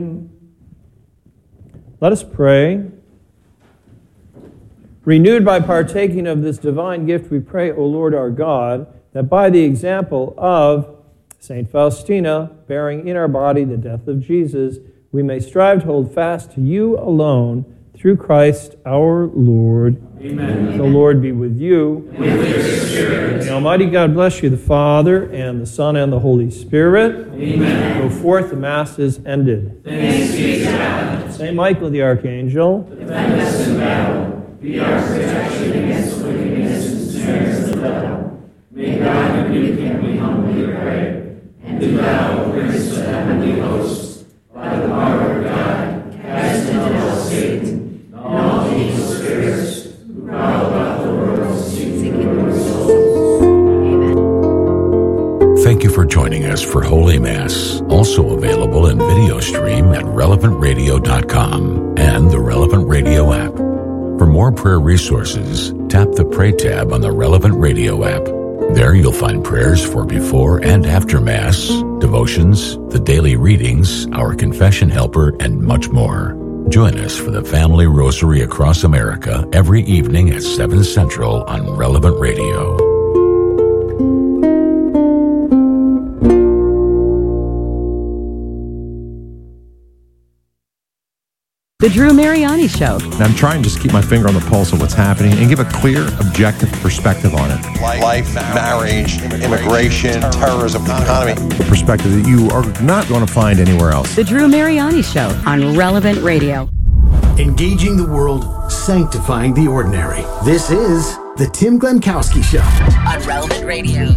Let us pray. Renewed by partaking of this divine gift, we pray, O Lord our God, that by the example of Saint Faustina, bearing in our body the death of Jesus, we may strive to hold fast to you alone, through Christ our Lord. Amen. The Lord be with you. And with your spirit. May Almighty God bless you, the Father, and the Son, and the Holy Spirit. Amen. Go forth, the Mass is ended. Thanks be to God. Saint Michael the Archangel, Defend us in battle. Be our protection against the wickedness and snares of the devil. May God rebuke him, we humbly pray. And do thou, O Prince of the heavenly hosts, by the power of God, cast into hell Satan, and all the evil spirits who prowl about the world seeking your souls. Amen. Thank you for joining us for Holy Mass, also available in video stream at relevantradio.com and the Relevant Radio app. For more prayer resources, tap the Pray tab on the Relevant Radio app. There you'll find prayers for before and after Mass, devotions, the daily readings, our confession helper, and much more. Join us for the Family Rosary across America every evening at 7 Central on Relevant Radio. The Drew Mariani Show. I'm trying to just keep my finger on the pulse of what's happening and give a clear, objective perspective on it. Life, marriage, immigration, terrorism, economy. The perspective that you are not going to find anywhere else. The Drew Mariani Show on Relevant Radio. Engaging the world, sanctifying the ordinary. This is The Tim Glemkowski Show on Relevant Radio.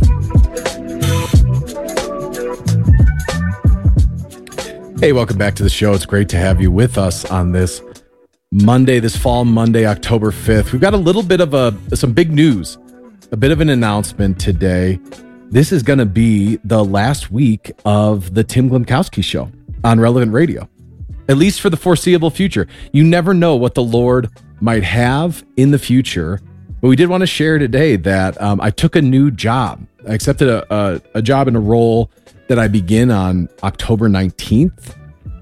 Hey, welcome back to the show. It's great to have you with us on this Monday, this fall Monday, October 5th. We've got a little bit of some big news, a bit of an announcement today. This is going to be the last week of the Tim Glemkowski Show on Relevant Radio, at least for the foreseeable future. You never know what the Lord might have in the future, but we did want to share today that I took a new job. I accepted a job in a role that I begin on October 19th,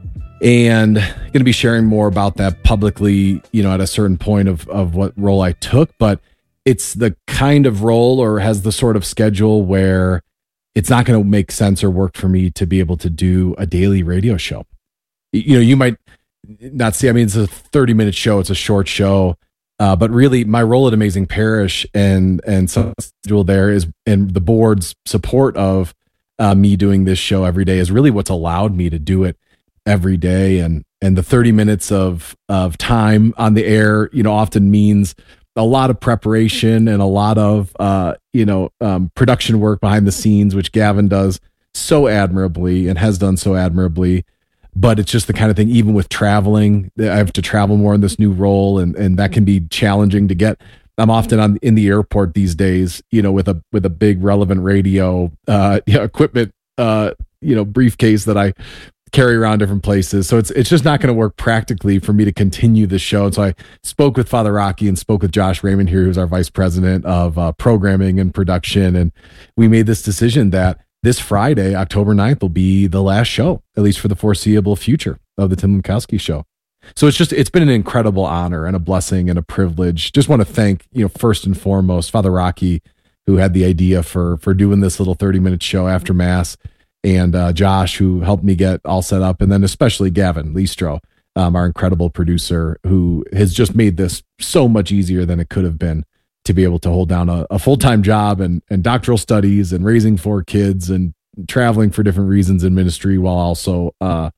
and going to be sharing more about that publicly, at a certain point of what role I took, but it's the kind of role or has the sort of schedule where it's not going to make sense or work for me to be able to do a daily radio show. You might not see, it's a 30-minute show. It's a short show. But really my role at Amazing Parish and some schedule there is, and the board's support of me doing this show every day is really what's allowed me to do it every day. And the 30 minutes of time on the air, often means a lot of preparation and a lot of, production work behind the scenes, which Gavin does so admirably and has done so admirably. But it's just the kind of thing, even with traveling, I have to travel more in this new role, and that can be challenging to get. I'm often in the airport these days, with a big Relevant Radio equipment, briefcase that I carry around different places. So it's just not going to work practically for me to continue the show. And so I spoke with Father Rocky and spoke with Josh Raymond here, who's our vice president of programming and production, and we made this decision that this Friday, October 9th, will be the last show, at least for the foreseeable future, of the Tim Glemkowski Show. So it's been an incredible honor and a blessing and a privilege. Just want to thank, first and foremost, Father Rocky, who had the idea for doing this little 30-minute show after Mass, and Josh, who helped me get all set up, and then especially Gavin Listro, our incredible producer, who has just made this so much easier than it could have been to be able to hold down a full-time job and doctoral studies and raising 4 kids and traveling for different reasons in ministry, while also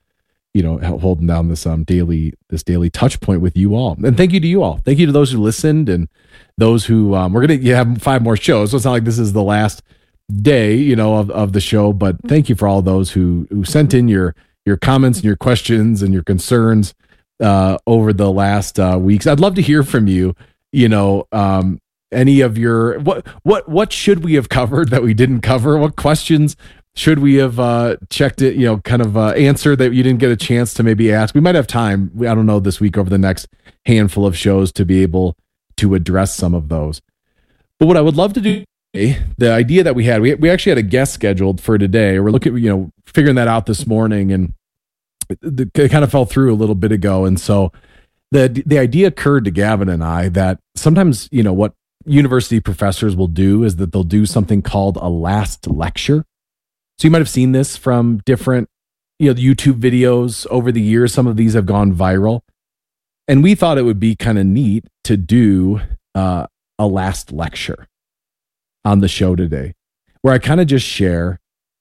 holding down this daily touch point with you all. And thank you to you all. Thank you to those who listened and those who we're going to have 5 more shows. So it's not like this is the last day, of the show, but thank you for all those who sent in your comments and your questions and your concerns over the last weeks. I'd love to hear from you. Any of your what should we have covered that we didn't cover? What questions should we have checked it, answer that you didn't get a chance to maybe ask? We might have time, I don't know, this week over the next handful of shows to be able to address some of those. But what I would love to do, the idea that we had, we actually had a guest scheduled for today. We're looking, figuring that out this morning, and it kind of fell through a little bit ago. And so the idea occurred to Gavin and I that sometimes, what university professors will do is that they'll do something called a last lecture. So you might have seen this from different, YouTube videos over the years. Some of these have gone viral. And we thought it would be kind of neat to do a last lecture on the show today, where I kind of just share,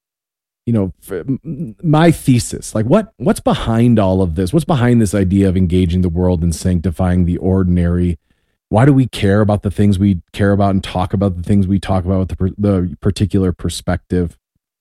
my thesis, like what's behind all of this? What's behind this idea of engaging the world and sanctifying the ordinary? Why do we care about the things we care about and talk about the things we talk about with the particular perspective?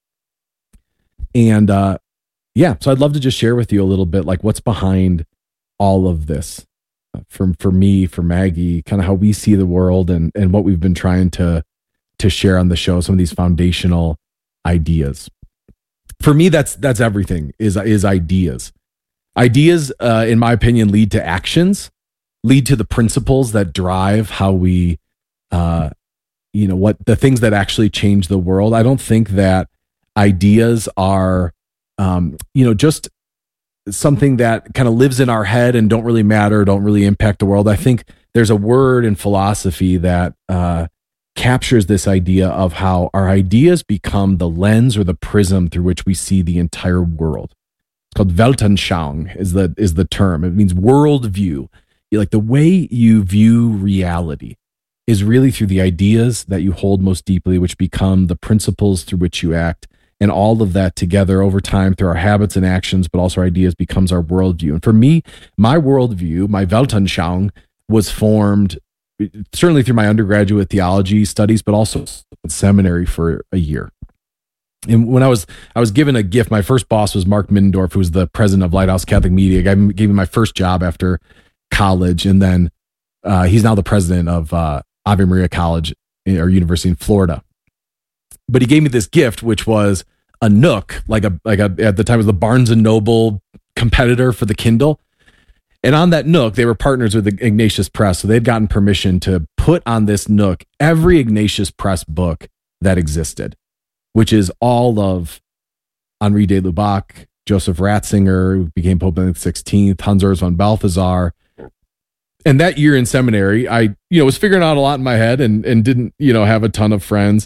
And so I'd love to just share with you a little bit, like what's behind all of this for me, for Maggie, kind of how we see the world and what we've been trying to share on the show, some of these foundational ideas. For me, that's everything is ideas. Ideas, in my opinion, lead to actions, lead to the principles that drive how we, what the things that actually change the world. I don't think that ideas are, just something that kind of lives in our head and don't really matter, don't really impact the world. I think there's a word in philosophy that captures this idea of how our ideas become the lens or the prism through which we see the entire world. It's called Weltanschauung is the term. It means worldview. Like the way you view reality is really through the ideas that you hold most deeply, which become the principles through which you act. And all of that together over time through our habits and actions, but also our ideas, becomes our worldview. And for me, my worldview, my Weltanschauung, was formed certainly through my undergraduate theology studies, but also in seminary for a year. And when I was given a gift, my first boss was Mark Middendorf, who was the president of Lighthouse Catholic Media. Gave me my first job after college. And then he's now the president of Ave Maria College or University in Florida. But he gave me this gift, which was a Nook, like a at the time it was the Barnes and Noble competitor for the Kindle. And on that Nook, they were partners with the Ignatius Press. So they'd gotten permission to put on this Nook every Ignatius Press book that existed, which is all of Henri de Lubac, Joseph Ratzinger, who became Pope Benedict XVI, Hans Urs von Balthasar. And that year in seminary, I was figuring out a lot in my head and didn't have a ton of friends.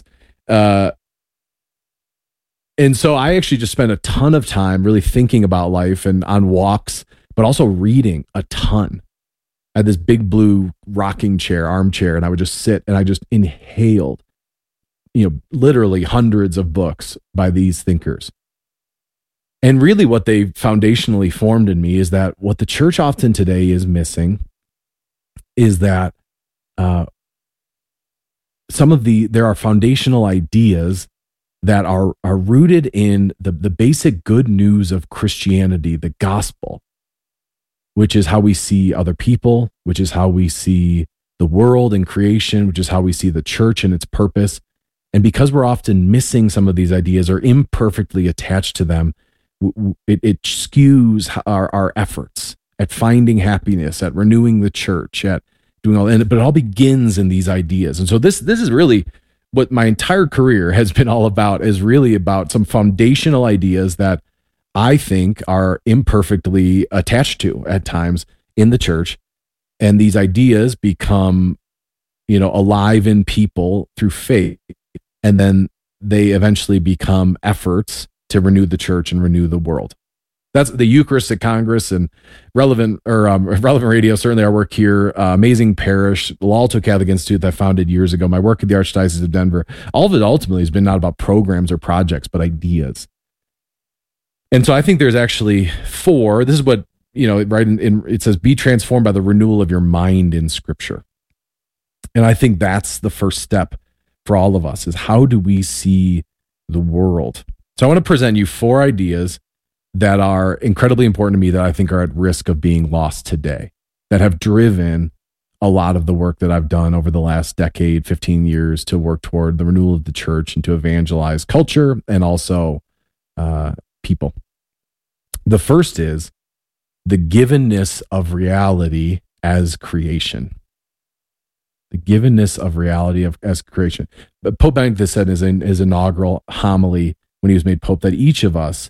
And so I actually just spent a ton of time really thinking about life and on walks, but also reading a ton. I had this big blue rocking chair, armchair, and I would just sit and I just inhaled, literally hundreds of books by these thinkers. And really what they foundationally formed in me is that what the church often today is missing is that there are foundational ideas that are rooted in the basic good news of Christianity, the gospel, which is how we see other people, which is how we see the world and creation, which is how we see the church and its purpose. And because we're often missing some of these ideas or imperfectly attached to them, it skews our efforts at finding happiness, at renewing the church, at doing all that. But it all begins in these ideas. And so this is really what my entire career has been all about, is really about some foundational ideas that I think are imperfectly attached to at times in the church. And these ideas become, alive in people through faith. And then they eventually become efforts to renew the church and renew the world. That's the Eucharistic Congress and Relevant Radio. Certainly our work here, Amazing Parish, the Alto Catholic Institute that I founded years ago, my work at the Archdiocese of Denver, all of it ultimately has been not about programs or projects, but ideas. And so I think there's actually four. This is what, right in it says, be transformed by the renewal of your mind in Scripture. And I think that's the first step for all of us, is how do we see the world? So I want to present you four ideas that are incredibly important to me that I think are at risk of being lost today, that have driven a lot of the work that I've done over the last decade, 15 years, to work toward the renewal of the church and to evangelize culture and also people. The first is the givenness of reality as creation. The givenness of reality as creation. But Pope Benedict said in his inaugural homily when he was made Pope that each of us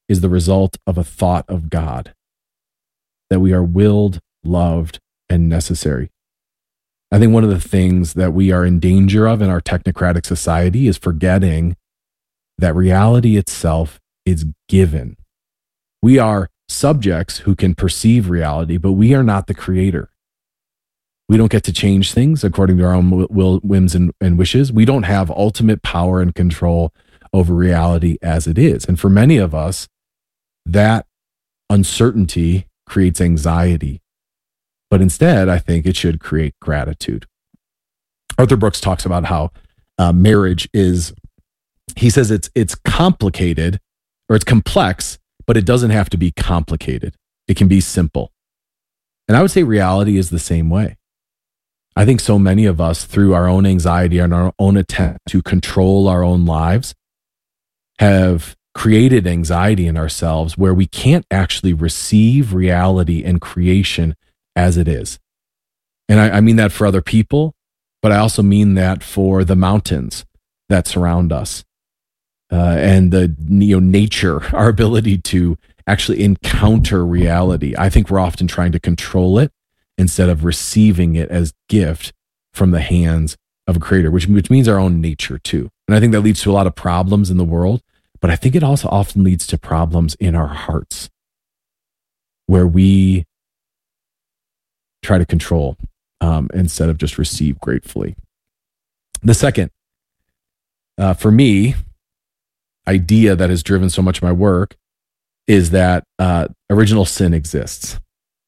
is the result of a thought of God, that we are willed, loved, and necessary. I think one of the things that we are in danger of in our technocratic society is forgetting that reality itself is given. We are subjects who can perceive reality, but we are not the creator. We don't get to change things according to our own whims and wishes. We don't have ultimate power and control over reality as it is. And for many of us, that uncertainty creates anxiety. But instead, I think it should create gratitude. Arthur Brooks talks about how marriage is, he says it's complicated, or it's complex, but it doesn't have to be complicated. It can be simple. And I would say reality is the same way. I think so many of us, through our own anxiety and our own attempt to control our own lives, have created anxiety in ourselves where we can't actually receive reality and creation as it is. And I mean that for other people, but I also mean that for the mountains that surround us, and the nature, our ability to actually encounter reality. I think we're often trying to control it instead of receiving it as gift from the hands of a creator, which means our own nature too. And I think that leads to a lot of problems in the world, but I think it also often leads to problems in our hearts where we try to control instead of just receive gratefully. The second, for me, idea that has driven so much of my work is that original sin exists.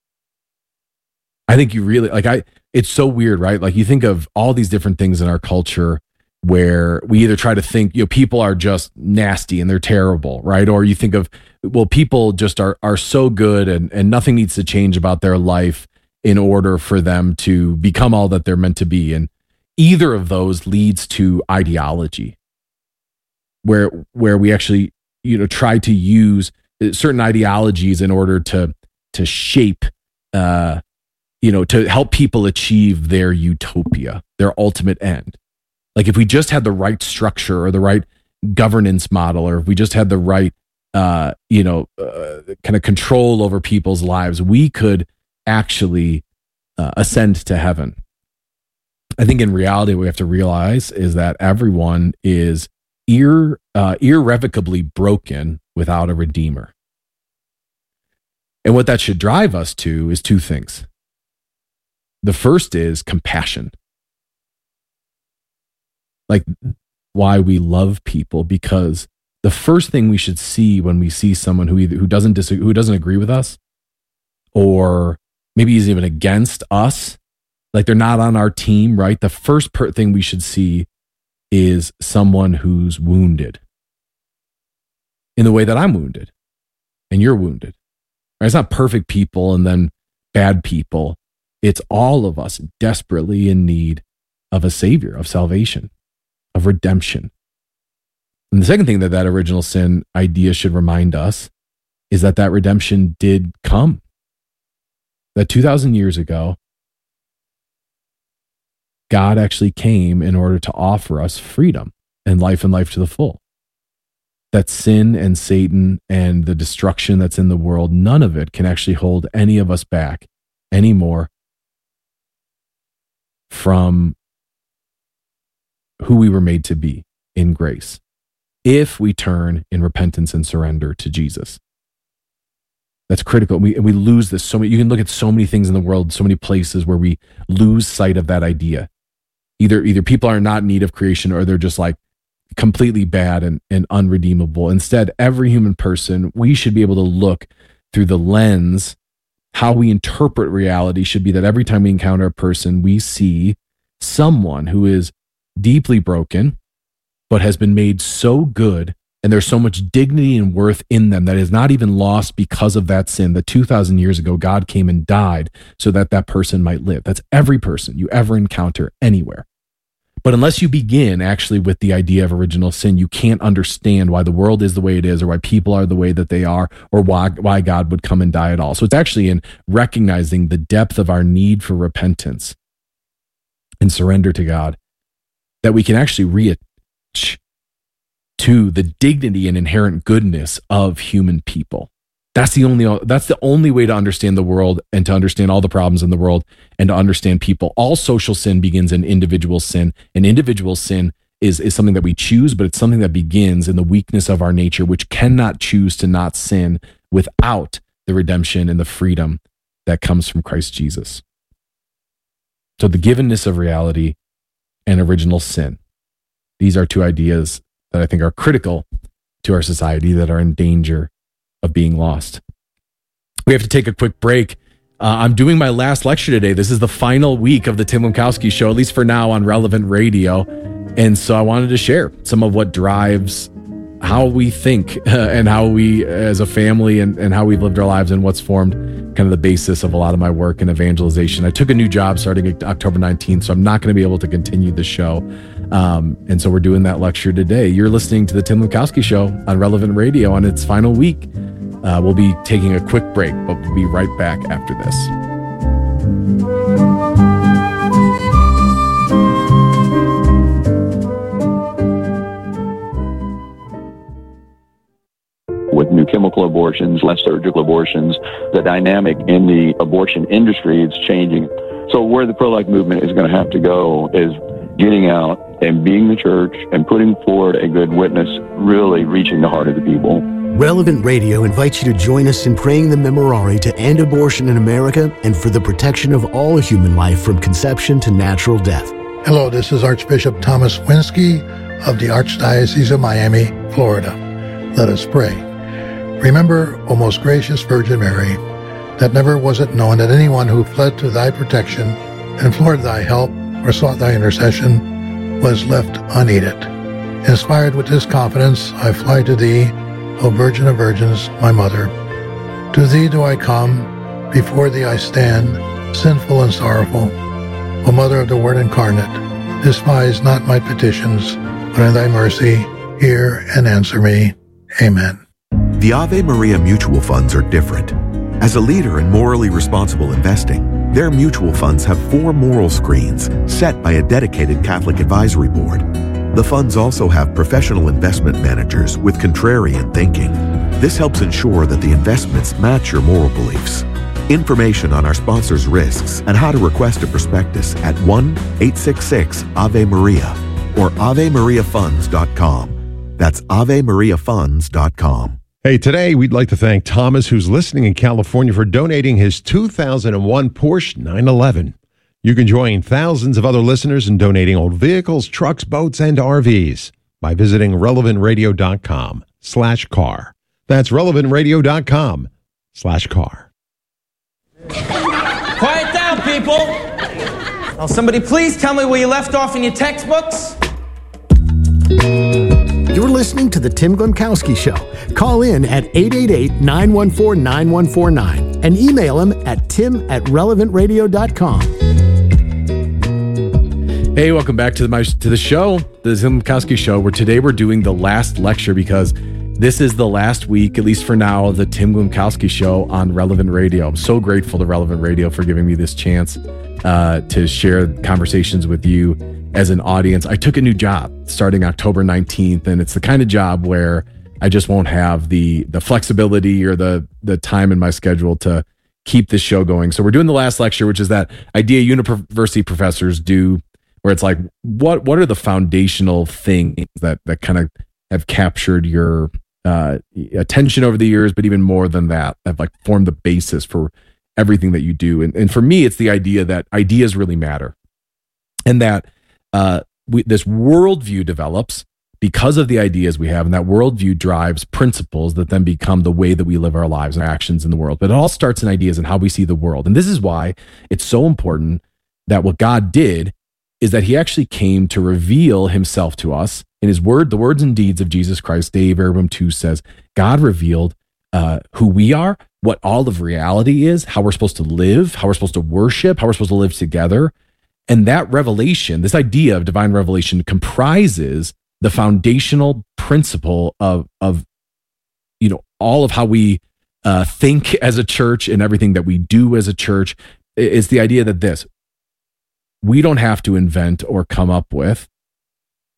I think you really, it's so weird, right? Like you think of all these different things in our culture where we either try to think, people are just nasty and they're terrible, right? Or you think of, well, people just are so good and nothing needs to change about their life in order for them to become all that they're meant to be. And either of those leads to ideology where we actually, try to use certain ideologies in order to shape, to help people achieve their utopia, their ultimate end. Like if we just had the right structure or the right governance model, or if we just had the right, kind of control over people's lives, we could actually ascend to heaven. I think in reality, what we have to realize is that everyone is irrevocably broken without a redeemer. And what that should drive us to is two things. The first is compassion. Like why we love people, because the first thing we should see when we see someone who doesn't agree with us, or maybe is even against us, like they're not on our team, right? The first thing we should see is someone who's wounded in the way that I'm wounded and you're wounded. Right? It's not perfect people and then bad people. It's all of us desperately in need of a savior, of salvation, of redemption. And the second thing that original sin idea should remind us is that redemption did come. That 2,000 years ago, God actually came in order to offer us freedom and life to the full. That sin and Satan and the destruction that's in the world, none of it can actually hold any of us back anymore from who we were made to be in grace, if we turn in repentance and surrender to Jesus. That's critical. We lose this so many. You can look at so many things in the world, so many places where we lose sight of that idea. Either people are not in need of creation, or they're just like completely bad and unredeemable. Instead, every human person, we should be able to look through the lens. How we interpret reality should be that every time we encounter a person, we see someone who is deeply broken, but has been made so good, and there's so much dignity and worth in them that is not even lost because of that sin. That 2,000 years ago, God came and died so that person might live. That's every person you ever encounter anywhere. But unless you begin actually with the idea of original sin, you can't understand why the world is the way it is, or why people are the way that they are, or why God would come and die at all. So it's actually in recognizing the depth of our need for repentance and surrender to God that we can actually reach to the dignity and inherent goodness of human people. That's the only way to understand the world and to understand all the problems in the world and to understand people. All social sin begins in individual sin, and individual sin is something that we choose, but it's something that begins in the weakness of our nature, which cannot choose to not sin without the redemption and the freedom that comes from Christ Jesus. So the givenness of reality and original sin. These are two ideas that I think are critical to our society that are in danger of being lost. We have to take a quick break. I'm doing my last lecture today. This is the final week of the Tim Lemkowski Show, at least for now, on Relevant Radio. And so I wanted to share some of what drives how we think and how we as a family and how we've lived our lives and what's formed kind of the basis of a lot of my work in evangelization. I took a new job starting October 19th, so I'm not going to be able to continue the show. And so we're doing that lecture today. You're listening to the Tim Lemkowski Show on Relevant Radio on its final week. We'll be taking a quick break, but we'll be right back after this. With new chemical abortions, less surgical abortions, the dynamic in the abortion industry is changing. So where the pro-life movement is going to have to go is getting out and being the church and putting forward a good witness, really reaching the heart of the people. Relevant Radio invites you to join us in praying the Memorare to end abortion in America and for the protection of all human life from conception to natural death. Hello, this is Archbishop Thomas Winsky of the Archdiocese of Miami, Florida. Let us pray. Remember, O most gracious Virgin Mary, that never was it known that anyone who fled to thy protection, implored thy help, or sought thy intercession was left unaided. Inspired with this confidence, I fly to thee, O Virgin of Virgins, my Mother. To thee do I come, before thee I stand, sinful and sorrowful. O Mother of the Word incarnate, despise not my petitions, but in thy mercy hear and answer me. Amen. The Ave Maria mutual funds are different. As a leader in morally responsible investing, their mutual funds have 4 moral screens set by a dedicated Catholic advisory board. The funds also have professional investment managers with contrarian thinking. This helps ensure that the investments match your moral beliefs. Information on our sponsors' risks and how to request a prospectus at 1-866-AVE-MARIA or AveMariaFunds.com. That's AveMariaFunds.com. Hey, today we'd like to thank Thomas, who's listening in California, for donating his 2001 Porsche 911. You can join thousands of other listeners in donating old vehicles, trucks, boats, and RVs by visiting relevantradio.com/car. That's relevantradio.com/car. Quiet down, people. Now, somebody please tell me where you left off in your textbooks. You're listening to The Tim Lemkowski Show. Call in at 888-914-9149 and email him at tim@relevantradio.com. Hey, welcome back to the show, the Tim Lemkowski Show, where today we're doing the last lecture because this is the last week, at least for now, of the Tim Lemkowski Show on Relevant Radio. I'm so grateful to Relevant Radio for giving me this chance to share conversations with you as an audience. I took a new job starting October 19th, and it's the kind of job where I just won't have the flexibility or the time in my schedule to keep this show going. So we're doing the last lecture, which is that idea university professors do, where it's like, what are the foundational things that kind of have captured your attention over the years, but even more than that, have like formed the basis for everything that you do. And for me, it's the idea that ideas really matter, and that this worldview develops because of the ideas we have, and that worldview drives principles that then become the way that we live our lives and our actions in the world. But it all starts in ideas and how we see the world. And this is why it's so important that what God did is that he actually came to reveal himself to us in his word. The words and deeds of Jesus Christ, Dei Verbum 2 says, God revealed who we are, what all of reality is, how we're supposed to live, how we're supposed to worship, how we're supposed to live together. And that revelation, this idea of divine revelation, comprises the foundational principle of all of how we think as a church and everything that we do as a church. Is the idea that we don't have to invent or come up with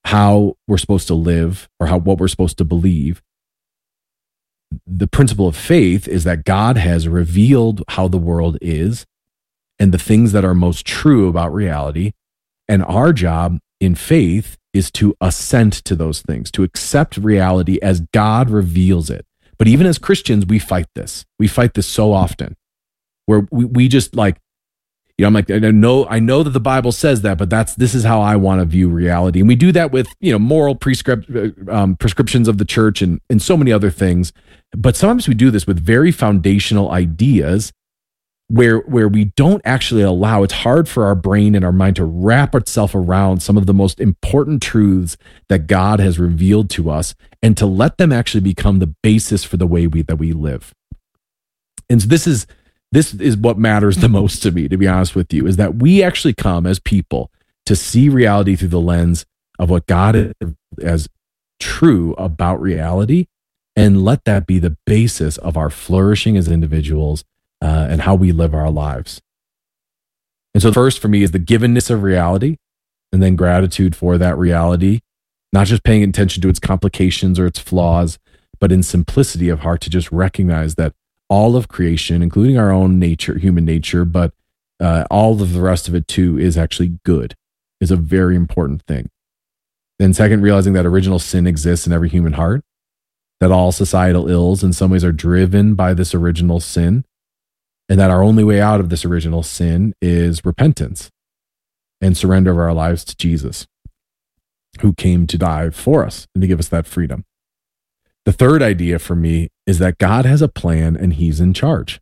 how we're supposed to live or what we're supposed to believe. The principle of faith is that God has revealed how the world is and the things that are most true about reality. And our job in faith is to assent to those things, to accept reality as God reveals it. But even as Christians, we fight this. We fight this so often where we just like, I'm like, I know that the Bible says that, but this is how I want to view reality. And we do that with, moral prescriptions of the church and so many other things. But sometimes we do this with very foundational ideas where we don't actually allow, it's hard for our brain and our mind to wrap itself around some of the most important truths that God has revealed to us and to let them actually become the basis for the way that we live. And so this is what matters the most to me, to be honest with you, is that we actually come as people to see reality through the lens of what God is as true about reality, and let that be the basis of our flourishing as individuals and how we live our lives. And so first for me is the givenness of reality, and then gratitude for that reality, not just paying attention to its complications or its flaws, but in simplicity of heart to just recognize that all of creation, including our own nature, human nature, but all of the rest of it too, is actually good, is a very important thing. Then second, realizing that original sin exists in every human heart, that all societal ills in some ways are driven by this original sin, and that our only way out of this original sin is repentance and surrender of our lives to Jesus, who came to die for us and to give us that freedom. The third idea for me is that God has a plan and he's in charge.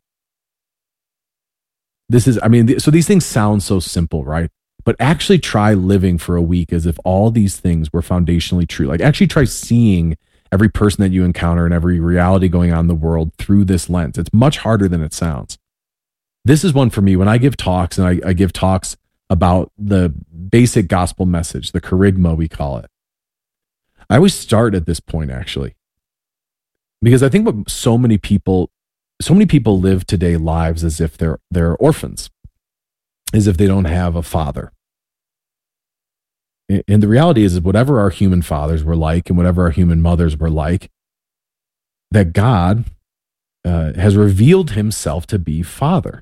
So these things sound so simple, right? But actually try living for a week as if all these things were foundationally true. Like actually try seeing every person that you encounter and every reality going on in the world through this lens. It's much harder than it sounds. This is one for me when I give talks, and I give talks about the basic gospel message, the kerygma we call it. I always start at this point actually, because I think what so many people live today lives as if they're orphans, as if they don't have a father. And the reality is whatever our human fathers were like and whatever our human mothers were like, that God has revealed himself to be Father.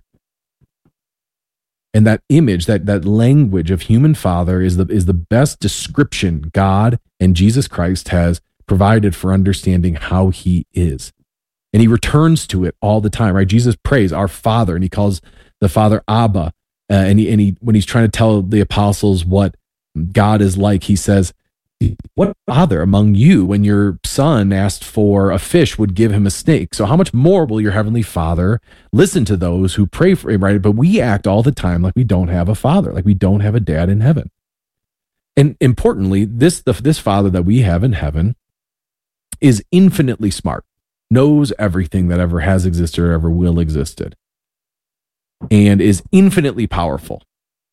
And that image, that language of human father is the best description God and Jesus Christ has provided for understanding how he is. And he returns to it all the time, right? Jesus prays, our Father, and he calls the Father Abba. And he when he's trying to tell the apostles what God is like, he says, what father among you, when your son asked for a fish, would give him a snake? So how much more will your heavenly Father listen to those who pray for him, right? But we act all the time like we don't have a father, like we don't have a dad in heaven. And importantly, this Father that we have in heaven is infinitely smart, knows everything that ever has existed or ever will existed, and is infinitely powerful,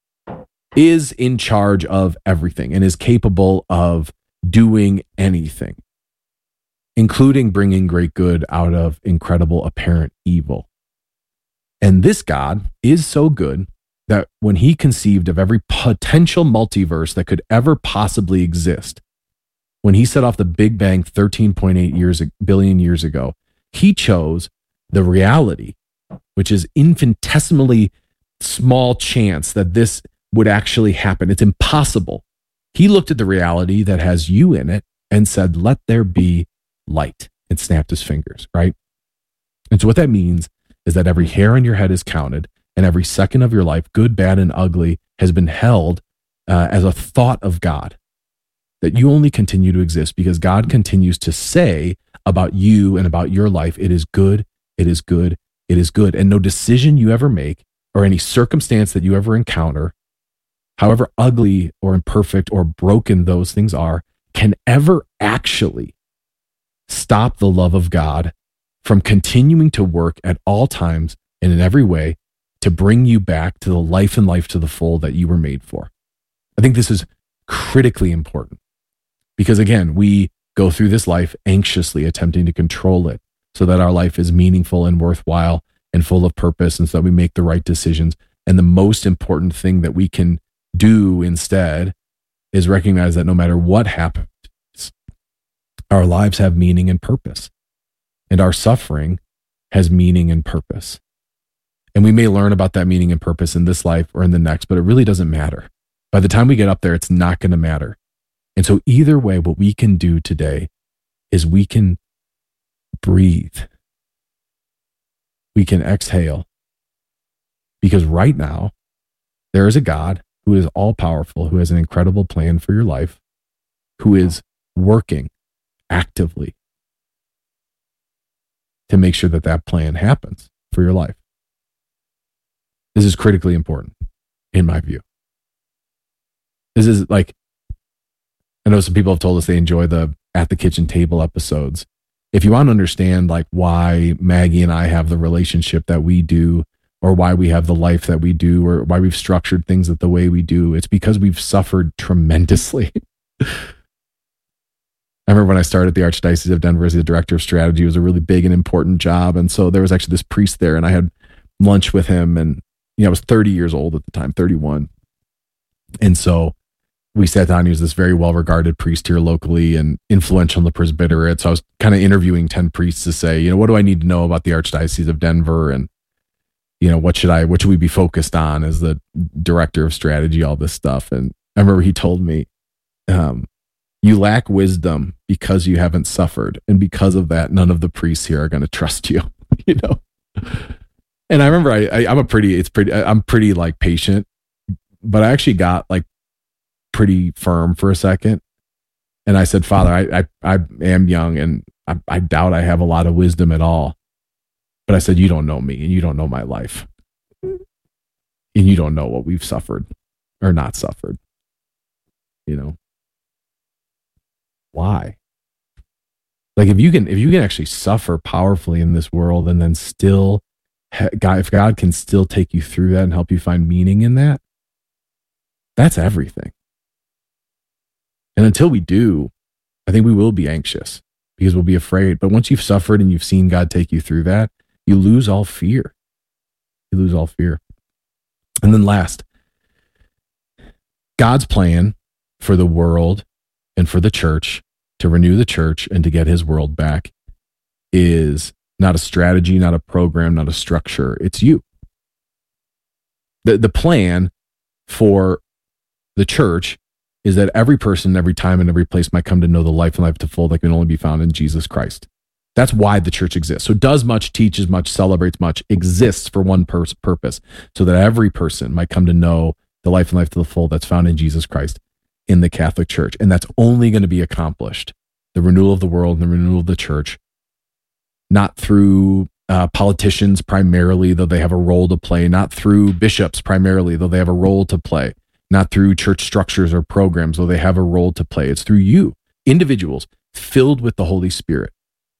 is in charge of everything, and is capable of doing anything, including bringing great good out of incredible apparent evil. And this God is so good that when he conceived of every potential multiverse that could ever possibly exist, when he set off the Big Bang 13.8 billion years ago, he chose the reality, which is infinitesimally small chance that this would actually happen. It's impossible. He looked at the reality that has you in it and said, let there be light, and snapped his fingers, right? And so what that means is that every hair on your head is counted, and every second of your life, good, bad, and ugly, has been held as a thought of God, that you only continue to exist because God continues to say about you and about your life, it is good, it is good, it is good. And no decision you ever make or any circumstance that you ever encounter, however ugly or imperfect or broken those things are, can ever actually stop the love of God from continuing to work at all times and in every way to bring you back to the life and life to the full that you were made for. I think this is critically important because, again, we go through this life anxiously attempting to control it so that our life is meaningful and worthwhile and full of purpose, and so that we make the right decisions. And the most important thing that we can do instead is recognize that no matter what happens, our lives have meaning and purpose, and our suffering has meaning and purpose. And we may learn about that meaning and purpose in this life or in the next, but it really doesn't matter. By the time we get up there, it's not going to matter. And so either way, what we can do today is we can breathe. We can exhale. Because right now, there is a God who is all powerful, who has an incredible plan for your life, who is working actively to make sure that that plan happens for your life. This is critically important, in my view. This is like, I know some people have told us they enjoy the At the Kitchen Table episodes. If you want to understand like why Maggie and I have the relationship that we do, or why we have the life that we do, or why we've structured things the way we do, it's because we've suffered tremendously. I remember when I started at the Archdiocese of Denver as the director of strategy, it was a really big and important job. And so there was actually this priest there, and I had lunch with him, and I was 30 years old at the time, 31. And so we sat down. He was this very well-regarded priest here locally and influential in the presbyterate. So I was kind of interviewing 10 priests to say, what do I need to know about the Archdiocese of Denver? And, what should we be focused on as the director of strategy, all this stuff. And I remember he told me, you lack wisdom because you haven't suffered. And because of that, none of the priests here are going to trust you, And I remember I'm pretty like patient, but I actually got like pretty firm for a second. And I said, Father, I am young, and I doubt I have a lot of wisdom at all. But I said, you don't know me, and you don't know my life. And you don't know what we've suffered or not suffered. Why? Like if you can actually suffer powerfully in this world, and then still if God can still take you through that and help you find meaning in that, that's everything. And until we do, I think we will be anxious because we'll be afraid. But once you've suffered and you've seen God take you through that, you lose all fear. You lose all fear. And then last, God's plan for the world and for the church, to renew the church and to get his world back, is not a strategy, not a program, not a structure. It's you. The plan for the church is that every person, every time, and every place might come to know the life and life to full that can only be found in Jesus Christ. That's why the church exists. So does much, teaches much, celebrates much, exists for one purpose, so that every person might come to know the life and life to the full that's found in Jesus Christ in the Catholic Church. And that's only going to be accomplished, the renewal of the world and the renewal of the church, not through politicians primarily, though they have a role to play, not through bishops primarily, though they have a role to play, not through church structures or programs, though they have a role to play. It's through you, individuals filled with the Holy Spirit.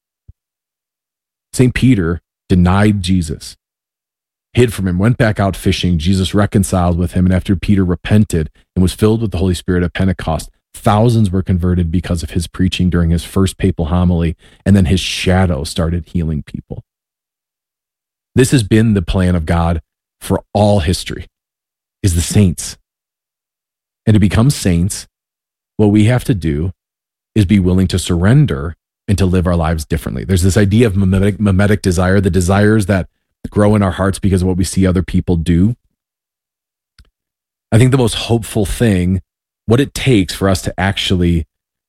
St. Peter denied Jesus, hid from him, went back out fishing. Jesus reconciled with him. And after Peter repented and was filled with the Holy Spirit at Pentecost, thousands were converted because of his preaching during his first papal homily. And then his shadow started healing people. This has been the plan of God for all history, is the saints. And to become saints, what we have to do is be willing to surrender and to live our lives differently. There's this idea of mimetic desire, the desires that grow in our hearts because of what we see other people do. I think the most hopeful thing, what it takes for us to actually,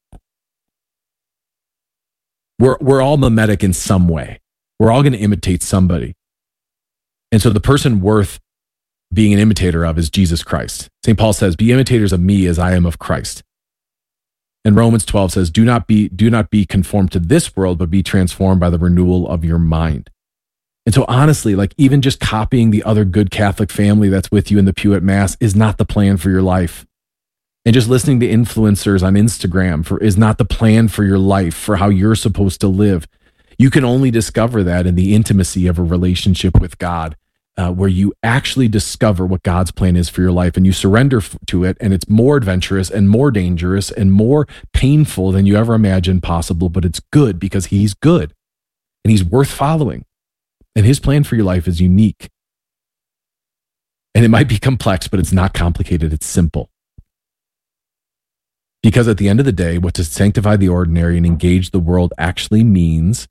we're all mimetic in some way. We're all going to imitate somebody. And so the person worth being an imitator of is Jesus Christ. St. Paul says, be imitators of me as I am of Christ. And Romans 12 says, do not be conformed to this world, but be transformed by the renewal of your mind. And so honestly, like even just copying the other good Catholic family that's with you in the pew at Mass is not the plan for your life. And just listening to influencers on Instagram is not the plan for your life, for how you're supposed to live. You can only discover that in the intimacy of a relationship with God, where you actually discover what God's plan is for your life and you surrender to it. And it's more adventurous and more dangerous and more painful than you ever imagined possible, but it's good because he's good and he's worth following. And his plan for your life is unique. And it might be complex, but it's not complicated. It's simple. Because at the end of the day, what to sanctify the ordinary and engage the world actually means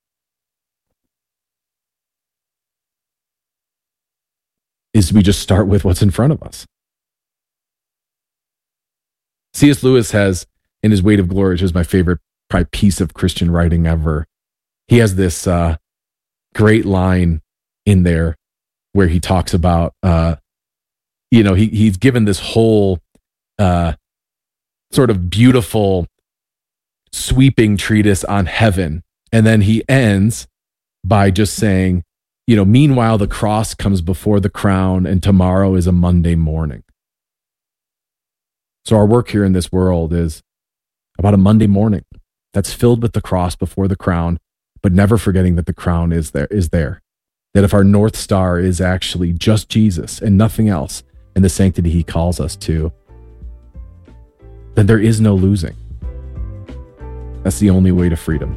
is we just start with what's in front of us. C.S. Lewis has, in his Weight of Glory, which is my favorite probably piece of Christian writing ever, he has this great line in there where he talks about, he's given this whole sort of beautiful, sweeping treatise on heaven. And then he ends by just saying, meanwhile, the cross comes before the crown and tomorrow is a Monday morning. So our work here in this world is about a Monday morning that's filled with the cross before the crown, but never forgetting that the crown is there. That if our North Star is actually just Jesus and nothing else in the sanctity he calls us to, then there is no losing. That's the only way to freedom.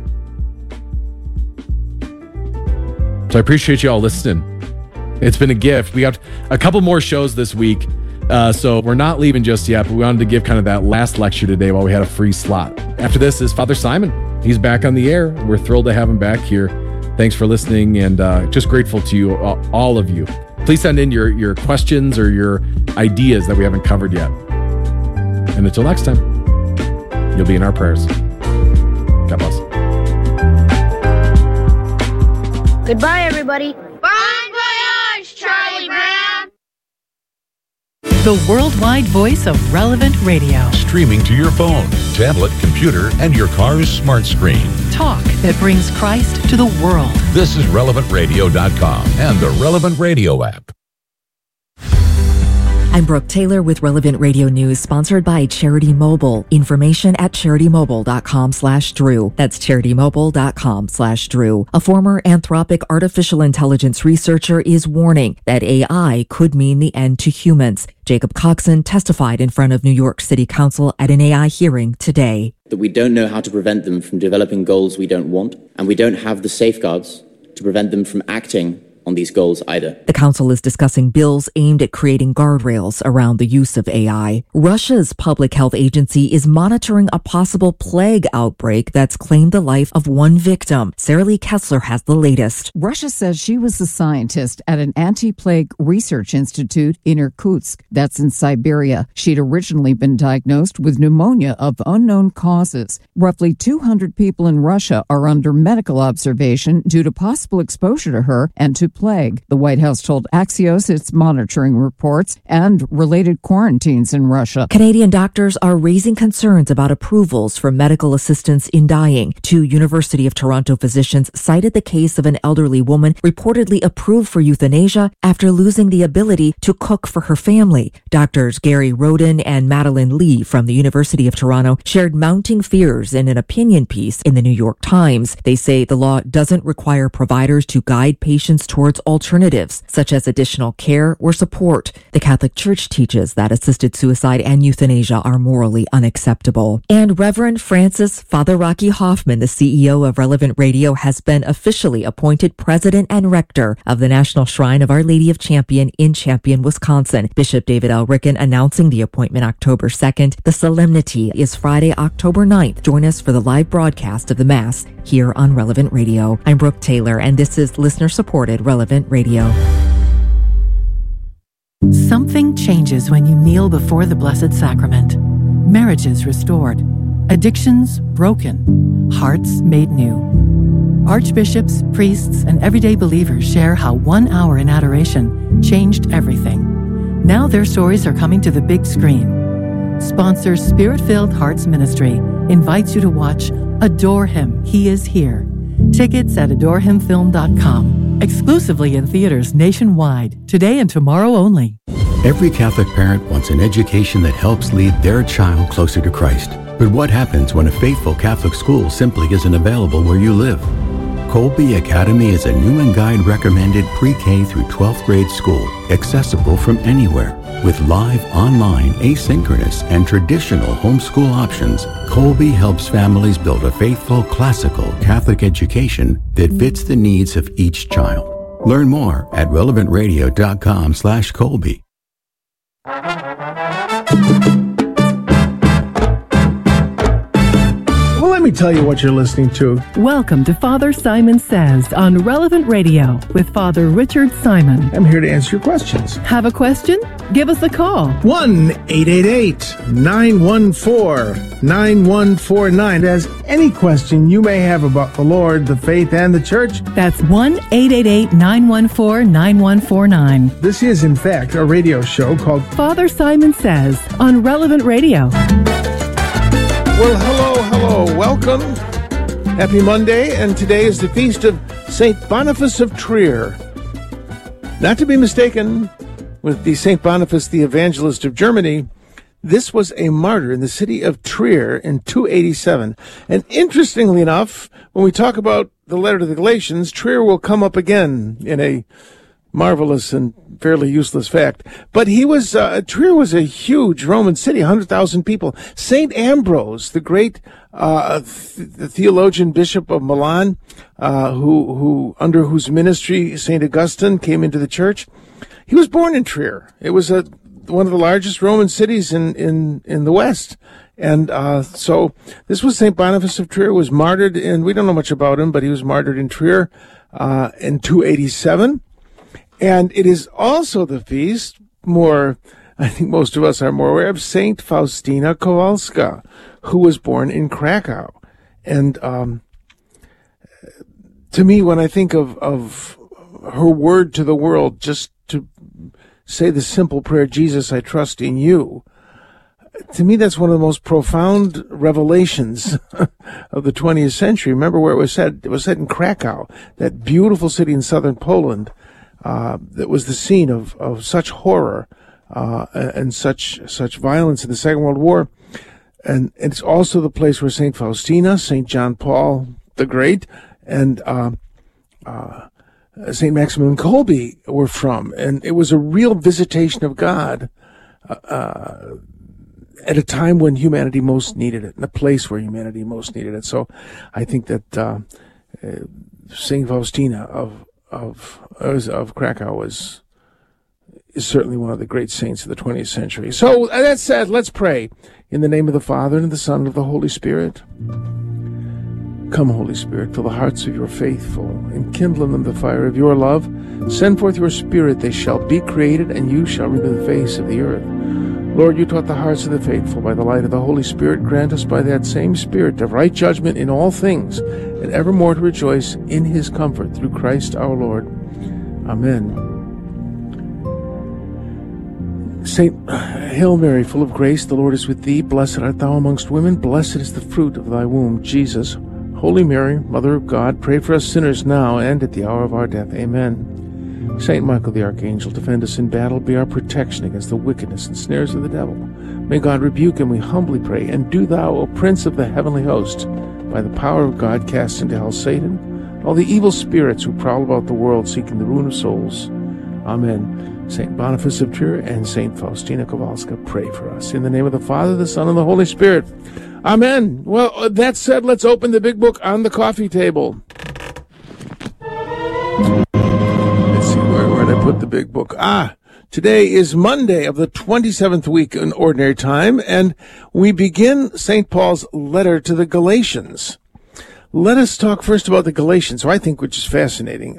So I appreciate you all listening. It's been a gift. We got a couple more shows this week. So we're not leaving just yet, but we wanted to give kind of that last lecture today while we had a free slot. After this is Father Simon. He's back on the air. We're thrilled to have him back here. Thanks for listening, and just grateful to you, all of you. Please send in your questions or your ideas that we haven't covered yet. And until next time, you'll be in our prayers. God bless. Goodbye, everybody. Bon voyage, Charlie Brown. The worldwide voice of Relevant Radio. Streaming to your phone, tablet, computer, and your car's smart screen. Talk that brings Christ to the world. This is RelevantRadio.com and the Relevant Radio app. I'm Brooke Taylor with Relevant Radio News, sponsored by Charity Mobile. Information at CharityMobile.com/Drew. That's CharityMobile.com/Drew. A former Anthropic artificial intelligence researcher is warning that AI could mean the end to humans. Jacob Coxon testified in front of New York City Council at an AI hearing today. That we don't know how to prevent them from developing goals we don't want, and we don't have the safeguards to prevent them from acting on these goals either. The council is discussing bills aimed at creating guardrails around the use of AI. Russia's public health agency is monitoring a possible plague outbreak that's claimed the life of one victim. Sarah Lee Kessler has the latest. Russia says she was a scientist at an anti-plague research institute in Irkutsk, that's in Siberia. She'd originally been diagnosed with pneumonia of unknown causes. Roughly 200 people in Russia are under medical observation due to possible exposure to her and to plague. The White House told Axios it's monitoring reports and related quarantines in Russia. Canadian doctors are raising concerns about approvals for medical assistance in dying. Two University of Toronto physicians cited the case of an elderly woman reportedly approved for euthanasia after losing the ability to cook for her family. Doctors Gary Roden and Madeline Lee from the University of Toronto shared mounting fears in an opinion piece in the New York Times. They say the law doesn't require providers to guide patients towards alternatives, such as additional care or support. The Catholic Church teaches that assisted suicide and euthanasia are morally unacceptable. And Reverend Francis Father Rocky Hoffman, the CEO of Relevant Radio, has been officially appointed president and rector of the National Shrine of Our Lady of Champion in Champion, Wisconsin. Bishop David L. Ricken announcing the appointment October 2nd. The solemnity is Friday, October 9th. Join us for the live broadcast of the Mass here on Relevant Radio. I'm Brooke Taylor, and this is listener-supported Relevant Radio. Something changes when you kneel before the Blessed Sacrament. Marriages restored, addictions broken, hearts made new. Archbishops, priests, and everyday believers share how 1 hour in adoration changed everything. Now their stories are coming to the big screen. Sponsor Spirit-Filled Hearts Ministry invites you to watch Adore Him, He is Here. Tickets at adorehimfilm.com. Exclusively in theaters nationwide, today and tomorrow only. Every Catholic parent wants an education that helps lead their child closer to Christ. But what happens when a faithful Catholic school simply isn't available where you live? Colby Academy is a Newman Guide recommended pre-K through 12th grade school, accessible from anywhere. With live, online, asynchronous, and traditional homeschool options, Colby helps families build a faithful, classical Catholic education that fits the needs of each child. Learn more at relevantradio.com/Colby. Let me tell you what you're listening to. Welcome to Father Simon Says on Relevant Radio with Father Richard Simon. I'm here to answer your questions. Have a question? Give us a call. 1-888-914-9149. As any question you may have about the Lord, the faith, and the church. That's 1-888-914-9149. This is, in fact, a radio show called Father Simon Says on Relevant Radio. Well, hello, welcome. Happy Monday, and today is the feast of St. Boniface of Trier. Not to be mistaken with the St. Boniface the Evangelist of Germany. This was a martyr in the city of Trier in 287. And interestingly enough, when we talk about the letter to the Galatians, Trier will come up again in a marvelous and fairly useless fact. But Trier was a huge Roman city, 100,000 people. St. Ambrose, the great the theologian bishop of Milan, who under whose ministry St. Augustine came into the church, he was born in Trier. It was one of the largest Roman cities in the West. And so this was St. Boniface of Trier, was martyred, and we don't know much about him, but he was martyred in Trier in 287. And it is also the feast, I think most of us are more aware of, Saint Faustina Kowalska, who was born in Krakow. And to me, when I think of her word to the world, just to say the simple prayer, Jesus, I trust in you, to me that's one of the most profound revelations of the 20th century. Remember where it was said? It was said in Krakow, that beautiful city in southern Poland, that was the scene of such horror and such violence in the Second World War. And it's also the place where St. Faustina, St. John Paul the Great, and St. Maximilian Kolbe were from. And it was a real visitation of God at a time when humanity most needed it, in a place where humanity most needed it. So I think that St. Faustina of Krakow is certainly one of the great saints of the 20th century. So that said, let's pray. In the name of the Father, and of the Son, and of the Holy Spirit. Come, Holy Spirit, fill the hearts of your faithful, and kindle in them the fire of your love. Send forth your Spirit, they shall be created, and you shall renew the face of the earth. Lord, you taught the hearts of the faithful by the light of the Holy Spirit. Grant us by that same Spirit to have right judgment in all things, and evermore to rejoice in his comfort through Christ our Lord. Amen. Hail Mary, full of grace, the Lord is with thee. Blessed art thou amongst women. Blessed is the fruit of thy womb, Jesus. Holy Mary, Mother of God, pray for us sinners now and at the hour of our death. Amen. Saint Michael the Archangel, defend us in battle. Be our protection against the wickedness and snares of the devil. May God rebuke him, we humbly pray. And do thou, O Prince of the heavenly host, by the power of God, cast into hell Satan, all the evil spirits who prowl about the world seeking the ruin of souls. Amen. St. Boniface of Trier and St. Faustina Kowalska, pray for us. In the name of the Father, the Son, and the Holy Spirit. Amen. Well, that said, let's open the big book on the coffee table. Let's see, where did I put the big book? Today is Monday of the 27th week in Ordinary Time, and we begin St. Paul's letter to the Galatians. Let us talk first about the Galatians, which is fascinating.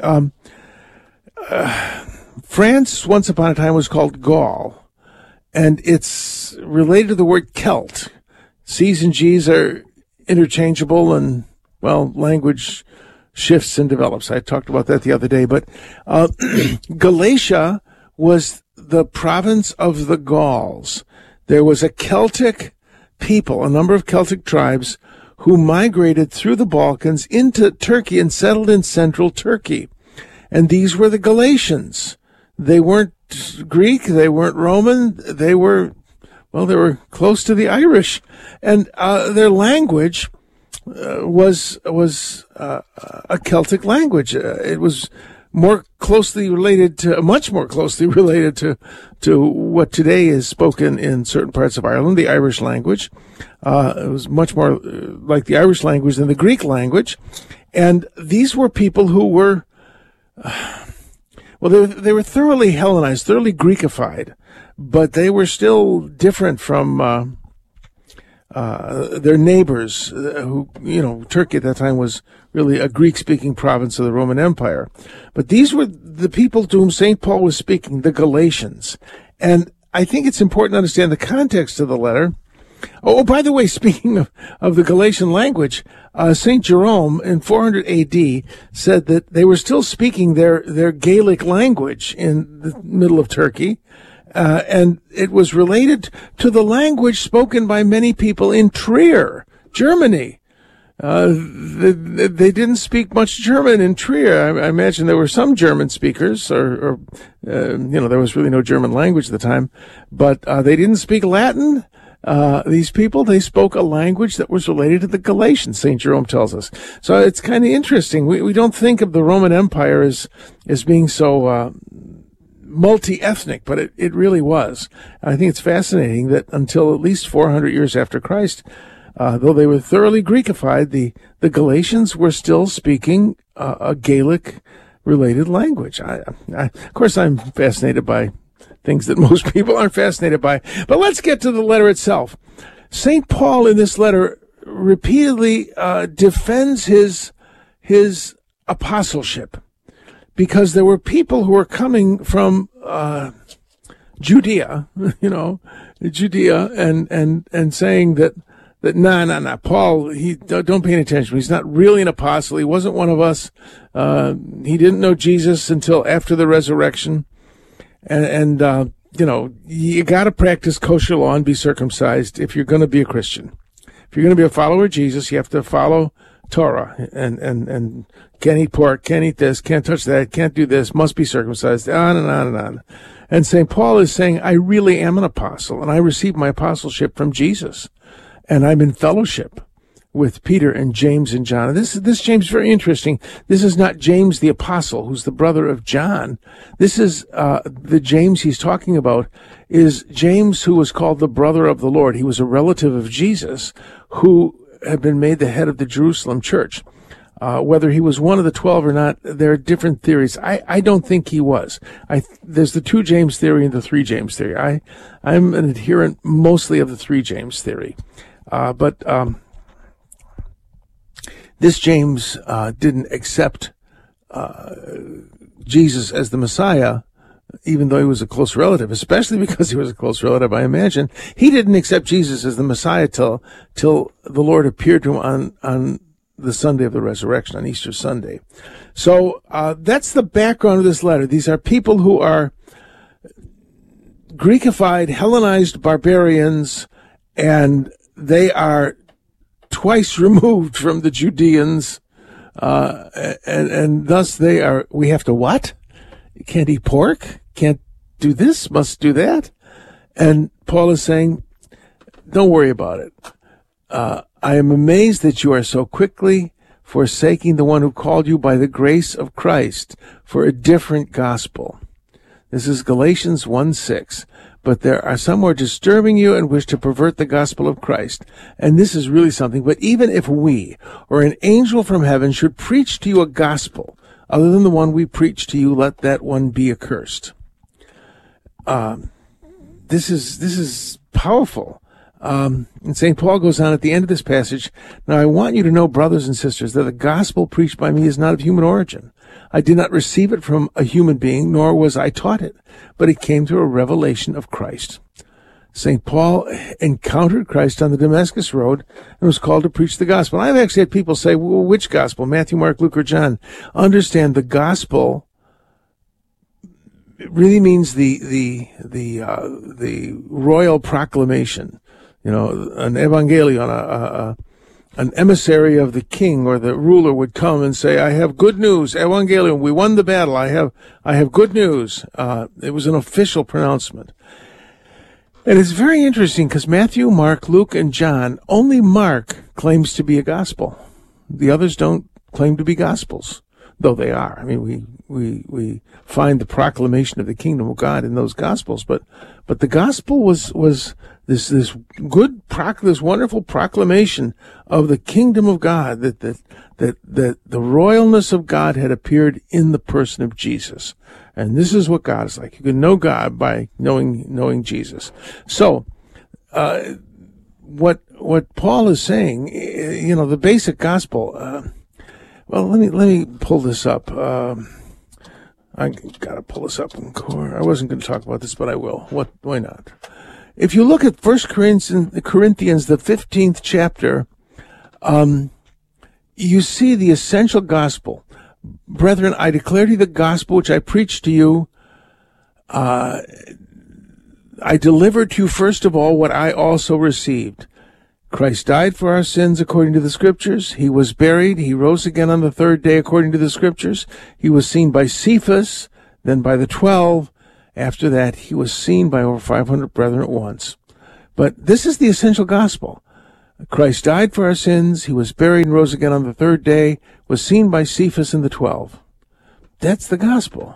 France, once upon a time, was called Gaul, and it's related to the word Celt. C's and G's are interchangeable, and, language shifts and develops. I talked about that the other day, but Galatia was the province of the Gauls. There was a Celtic people, a number of Celtic tribes, who migrated through the Balkans into Turkey and settled in central Turkey. And these were the Galatians. They weren't Greek, they weren't Roman, they were close to the Irish. And their language was a Celtic language. It was much more closely related to what today is spoken in certain parts of Ireland, the Irish language. It was much more like the Irish language than the Greek language. And these were people who were, they were thoroughly Hellenized, thoroughly Greekified, but they were still different from their neighbors, who, Turkey at that time was really a Greek-speaking province of the Roman Empire. But these were the people to whom St. Paul was speaking, the Galatians. And I think it's important to understand the context of the letter. Oh, by the way, speaking of the Galatian language, St. Jerome in 400 AD said that they were still speaking their Gaelic language in the middle of Turkey. And it was related to the language spoken by many people in Trier, Germany. They didn't speak much German in Trier. I imagine there were some German speakers, or there was really no German language at the time, but they didn't speak Latin. These people, they spoke a language that was related to the Galatians, St. Jerome tells us. So it's kind of interesting. We don't think of the Roman Empire as being so multi-ethnic, but it really was. I think it's fascinating that until at least 400 years after Christ, though they were thoroughly Greekified, the Galatians were still speaking a Gaelic-related language. Of course, I'm fascinated by things that most people aren't fascinated by. But let's get to the letter itself. St. Paul in this letter repeatedly defends his apostleship, because there were people who were coming from Judea, Judea, and saying that no, Paul, don't pay any attention. He's not really an apostle. He wasn't one of us. He didn't know Jesus until after the resurrection. And you got to practice kosher law and be circumcised if you're going to be a Christian. If you're going to be a follower of Jesus, you have to follow Torah and can't eat pork, can't eat this, can't touch that, can't do this, must be circumcised, on and on and on. And St. Paul is saying, I really am an apostle, and I received my apostleship from Jesus, and I'm in fellowship with Peter and James and John. And this James is very interesting. This is not James the apostle, who's the brother of John. This is the James he's talking about is James, who was called the brother of the Lord. He was a relative of Jesus who had been made the head of the Jerusalem church. Whether he was one of the 12 or not, there are different theories. I don't think he was. There's the 2 James theory and the 3 James theory. I'm an adherent mostly of the 3 James theory. But this James didn't accept Jesus as the Messiah, even though he was a close relative, especially because he was a close relative, I imagine. He didn't accept Jesus as the Messiah till the Lord appeared to him on the Sunday of the resurrection, on Easter Sunday. So that's the background of this letter. These are people who are Greekified, Hellenized barbarians, and they are twice removed from the Judeans, and thus we have to what? Can't eat pork? Can't do this? Must do that? And Paul is saying, don't worry about it. I am amazed that you are so quickly forsaking the one who called you by the grace of Christ for a different gospel. This is Galatians 1:6. But there are some who are disturbing you and wish to pervert the gospel of Christ. And this is really something. But even if we or an angel from heaven should preach to you a gospel other than the one we preach to you, let that one be accursed. This is powerful. And St. Paul goes on at the end of this passage, now I want you to know, brothers and sisters, that the gospel preached by me is not of human origin. I did not receive it from a human being, nor was I taught it, but it came through a revelation of Christ. St. Paul encountered Christ on the Damascus Road and was called to preach the gospel. I've actually had people say, well, which gospel? Matthew, Mark, Luke, or John? Understand, the gospel really means the royal proclamation. An evangelion, an emissary of the king or the ruler would come and say, I have good news, evangelion, we won the battle, I have good news. It was an official pronouncement. And it's very interesting because Matthew, Mark, Luke, and John, only Mark claims to be a gospel. The others don't claim to be gospels, though they are. I mean, we find the proclamation of the kingdom of God in those gospels, but the gospel was this wonderful proclamation of the kingdom of God, that the royalness of God had appeared in the person of Jesus. And this is what God is like. You can know God by knowing Jesus. So, what Paul is saying, the basic gospel. Well, let me pull this up. I gotta pull this up in core. I wasn't going to talk about this, but I will. Why not? If you look at 1 Corinthians, the 15th chapter, you see the essential gospel. Brethren, I declare to you the gospel which I preached to you. I delivered to you first of all what I also received. Christ died for our sins according to the Scriptures. He was buried. He rose again on the third day according to the Scriptures. He was seen by Cephas, then by the 12. After that, he was seen by over 500 brethren at once. But this is the essential gospel. Christ died for our sins. He was buried and rose again on the third day, was seen by Cephas and the 12. That's the gospel.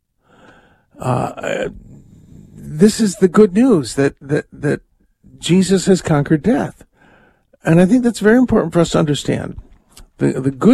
This is the good news that Jesus has conquered death. And I think that's very important for us to understand. The good